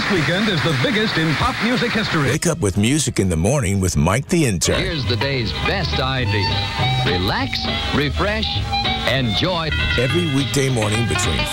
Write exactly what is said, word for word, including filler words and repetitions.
weekend is the biggest in pop music history. Wake up with music in the morning with Mike the Intern. Here's the day's best idea. Relax, refresh, enjoy. Every weekday morning between